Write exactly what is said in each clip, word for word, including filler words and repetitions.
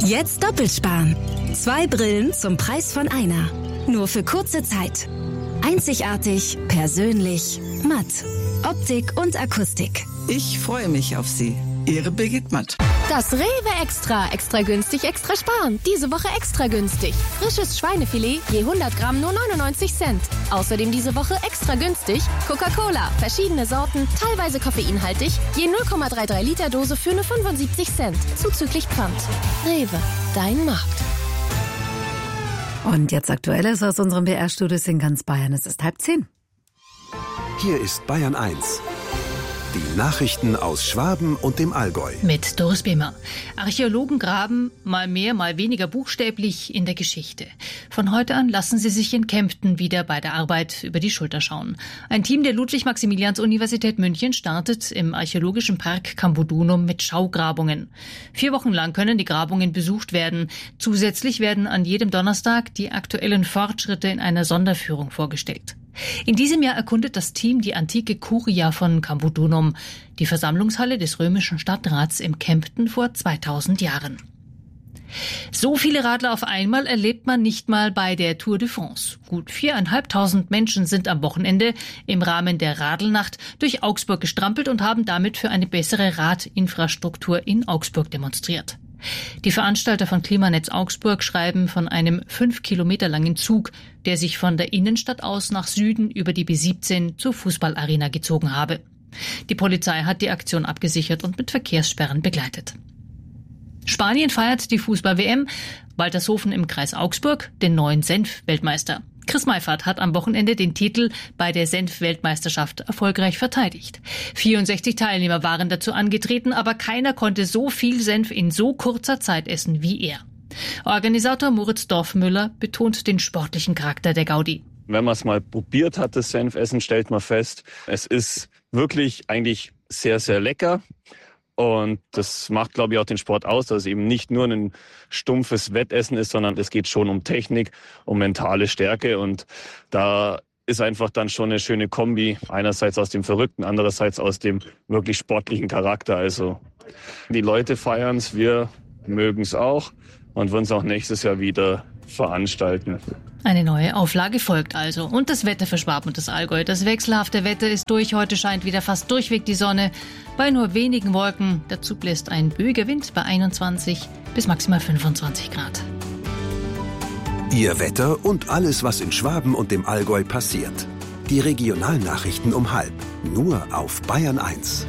Jetzt doppelt sparen. Zwei Brillen zum Preis von einer. Nur für kurze Zeit. Einzigartig, persönlich, matt. Optik und Akustik. Ich freue mich auf Sie. Ihre Birgit Matt. Das Rewe Extra. Extra günstig, extra sparen. Diese Woche extra günstig. Frisches Schweinefilet je hundert Gramm nur neunundneunzig Cent. Außerdem diese Woche extra günstig Coca-Cola. Verschiedene Sorten, teilweise koffeinhaltig. Je null Komma dreiunddreißig Liter Dose für nur fünfundsiebzig Cent. Zuzüglich Pfand. Rewe, dein Markt. Und jetzt Aktuelles aus unserem B R-Studios in ganz Bayern. Es ist halb zehn. Hier ist Bayern eins. Die Nachrichten aus Schwaben und dem Allgäu. Mit Doris Bemer. Archäologen graben mal mehr, mal weniger buchstäblich in der Geschichte. Von heute an lassen sie sich in Kempten wieder bei der Arbeit über die Schulter schauen. Ein Team der Ludwig-Maximilians-Universität München startet im archäologischen Park Cambodunum mit Schaugrabungen. Vier Wochen lang können die Grabungen besucht werden. Zusätzlich werden an jedem Donnerstag die aktuellen Fortschritte in einer Sonderführung vorgestellt. In diesem Jahr erkundet das Team die antike Kuria von Cambodunum, die Versammlungshalle des römischen Stadtrats im Kempten vor zweitausend Jahren. So viele Radler auf einmal erlebt man nicht mal bei der Tour de France. Gut viereinhalbtausend Menschen sind am Wochenende im Rahmen der Radelnacht durch Augsburg gestrampelt und haben damit für eine bessere Radinfrastruktur in Augsburg demonstriert. Die Veranstalter von Klimanetz Augsburg schreiben von einem fünf Kilometer langen Zug, der sich von der Innenstadt aus nach Süden über die B siebzehn zur Fußballarena gezogen habe. Die Polizei hat die Aktion abgesichert und mit Verkehrssperren begleitet. Spanien feiert die Fußball-W M. Waltershofen im Kreis Augsburg den neuen Senf-Weltmeister. Chris Meifert hat am Wochenende den Titel bei der Senf-Weltmeisterschaft erfolgreich verteidigt. vierundsechzig Teilnehmer waren dazu angetreten, aber keiner konnte so viel Senf in so kurzer Zeit essen wie er. Organisator Moritz Dorfmüller betont den sportlichen Charakter der Gaudi. Wenn man es mal probiert hat, das Senfessen, stellt man fest, es ist wirklich eigentlich sehr, sehr lecker. Und das macht, glaube ich, auch den Sport aus, dass es eben nicht nur ein stumpfes Wettessen ist, sondern es geht schon um Technik, um mentale Stärke. Und da ist einfach dann schon eine schöne Kombi, einerseits aus dem Verrückten, andererseits aus dem wirklich sportlichen Charakter. Also die Leute feiern es, wir mögen es auch und würden es auch nächstes Jahr wieder veranstalten. Eine neue Auflage folgt also. Und das Wetter für Schwaben und das Allgäu. Das wechselhafte Wetter ist durch. Heute scheint wieder fast durchweg die Sonne. Bei nur wenigen Wolken. Dazu bläst ein böiger Wind bei einundzwanzig bis maximal fünfundzwanzig Grad. Ihr Wetter und alles, was in Schwaben und dem Allgäu passiert. Die Regionalnachrichten um halb. Nur auf Bayern eins.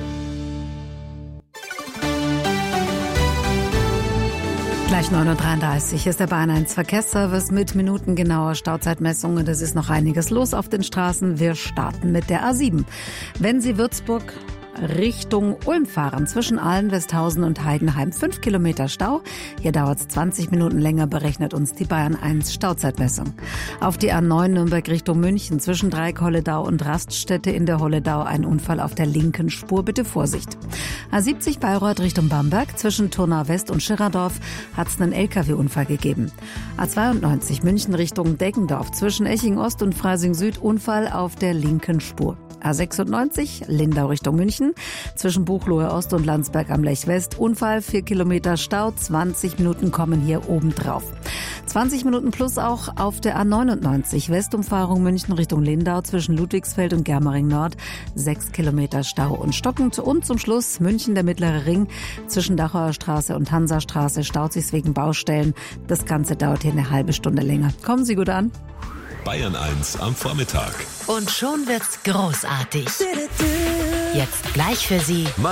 Gleich neun Uhr dreiunddreißig ist der Bayern eins Verkehrsservice mit minutengenauer Stauzeitmessung. Und es ist noch einiges los auf den Straßen. Wir starten mit der A sieben. Wenn Sie Würzburg Richtung Ulm fahren, zwischen Aalen, Westhausen und Heidenheim fünf Kilometer Stau. Hier dauert es zwanzig Minuten länger, berechnet uns die Bayern eins Stauzeitmessung. Auf die A neun Nürnberg Richtung München, zwischen Dreieck-Holledau und Raststätte in der Holledau ein Unfall auf der linken Spur, bitte Vorsicht. A siebzig Bayreuth Richtung Bamberg, zwischen Turnau West und Schirerdorf hat es einen L K W-Unfall gegeben. A zweiundneunzig München Richtung Deggendorf, zwischen Eching Ost und Freising Süd, Unfall auf der linken Spur. A sechsundneunzig Lindau Richtung München, zwischen Buchloe Ost und Landsberg am Lech West, Unfall, vier Kilometer Stau, zwanzig Minuten kommen hier oben drauf. zwanzig Minuten plus auch auf der A neunundneunzig Westumfahrung München Richtung Lindau, zwischen Ludwigsfeld und Germering Nord, sechs Kilometer Stau und stockend. Und zum Schluss München der Mittlere Ring, zwischen Dachauer Straße und Hansastraße staut sich's wegen Baustellen. Das Ganze dauert hier eine halbe Stunde länger. Kommen Sie gut an. Bayern eins am Vormittag. Und schon wird's großartig. Jetzt gleich für Sie